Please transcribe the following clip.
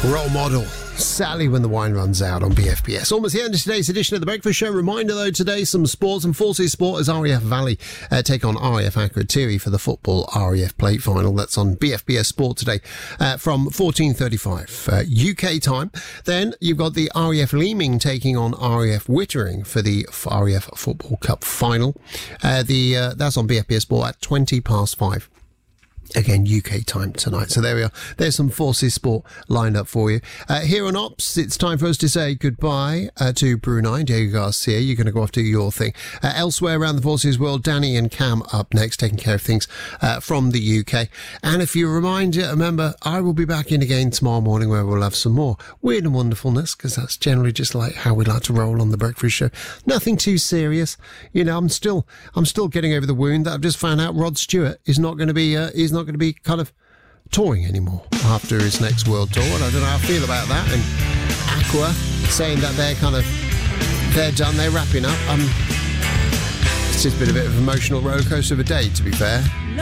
Role model. Sally when the wine runs out on BFBS. Almost the end of today's edition of The Breakfast Show. Reminder, though, today some sports and Forces Sport as RAF Valley take on RAF Akrotiri for the football RAF Plate Final. That's on BFBS Sport today from 14:35 UK time. Then you've got the RAF Leeming taking on RAF Wittering for the RAF Football Cup Final. That's on BFBS Sport at 5:20. Again, UK time tonight. So there we are. There's some Forces Sport lined up for you. Here on Ops, it's time for us to say goodbye to Brunei. Diego Garcia, you're going to go off to your thing. Elsewhere around the Forces world, Danny and Cam up next, taking care of things from the UK. And if you remember, I will be back in again tomorrow morning where we'll have some more weird and wonderfulness, because that's generally just like how we like to roll on the Breakfast Show. Nothing too serious. You know, I'm still getting over the wound that I've just found out Rod Stewart is not going to be kind of touring anymore after his next world tour, and I don't know how I feel about that. And Aqua saying that they're done, they're wrapping up. It's just been a bit of an emotional rollercoaster of a day, to be fair.